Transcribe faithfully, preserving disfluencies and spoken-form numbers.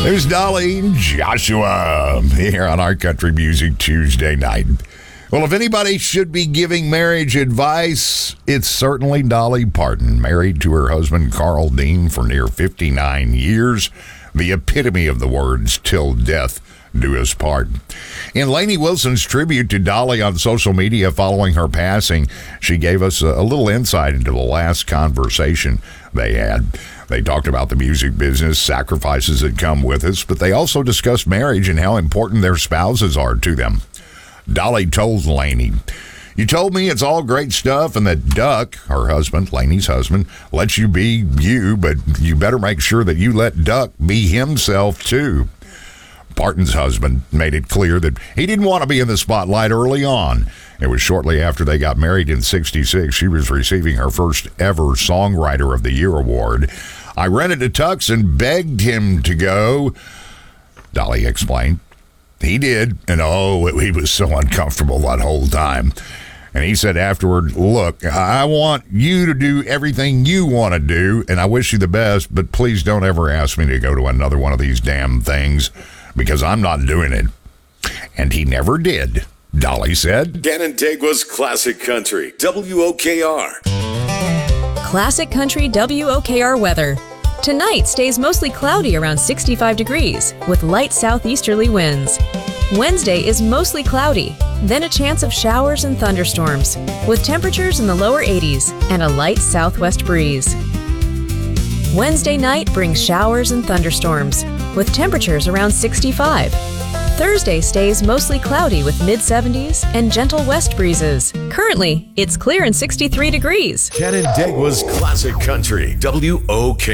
There's Dolly Joshua here on Our Country Music Tuesday night. Well, if anybody should be giving marriage advice, it's certainly Dolly Parton, married to her husband Carl Dean for near fifty-nine years, the epitome of the words, till death do us part. In Lainey Wilson's tribute to Dolly on social media following her passing, she gave us a, a little insight into the last conversation they had. They talked about the music business, sacrifices that come with us, but they also discussed marriage and how important their spouses are to them. Dolly told Lainey, "You told me it's all great stuff and that Duck," her husband, Lainey's husband, "lets you be you, but you better make sure that you let Duck be himself too." Parton's husband made it clear that he didn't want to be in the spotlight early on. It was shortly after they got married in sixty-six. She was receiving her first ever Songwriter of the Year award. "I rented a tux and begged him to go," Dolly explained. "He did, and oh, he was so uncomfortable that whole time. And he said afterward, 'Look, I want you to do everything you want to do, and I wish you the best, but please don't ever ask me to go to another one of these damn things, because I'm not doing it.' And he never did," Dolly said. Canandaigua's Classic Country, W O K R. Classic Country W O K R weather. Tonight stays mostly cloudy around sixty-five degrees with light southeasterly winds. Wednesday is mostly cloudy, then a chance of showers and thunderstorms with temperatures in the lower eighties and a light southwest breeze. Wednesday night brings showers and thunderstorms with temperatures around sixty-five. Thursday stays mostly cloudy with mid-seventies and gentle west breezes. Currently, it's clear and sixty-three degrees. Canandaigua's Classic Country, W O K R.